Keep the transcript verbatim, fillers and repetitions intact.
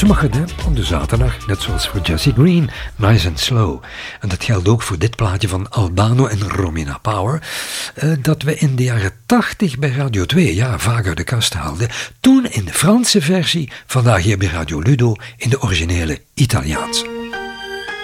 smakkerde op de zaterdag, net zoals voor Jessie Green, Nice and Slow. En dat geldt ook voor dit plaatje van Albano en Romina Power, uh, dat we in de jaren tachtig bij Radio twee, ja, vaak uit de kast haalden. Toen in de Franse versie, vandaag hier bij Radio Ludo in de originele Italiaanse.